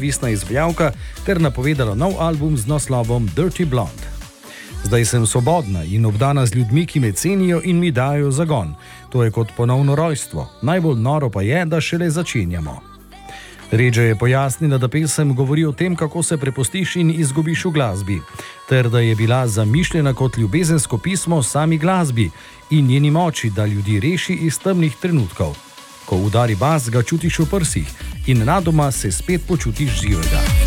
neodvisna izvajalka ter napovedala nov album z naslovom Dirty Blonde. Zdaj sem svobodna in obdana z ljudmi, ki me cenijo in mi dajo zagon. To je kot ponovno rojstvo. Najbolj noro pa je, da šele začenjamo. Redža je pojasnila, da pesem govori o tem, kako se prepustiš in izgubiš v glasbi, ter da je bila zamišljena kot ljubezensko pismo sami glasbi in njeni moči, da ljudi reši iz temnih trenutkov. Ko udari bas, ga čutiš v prsih in nenadoma se spet počutiš živega.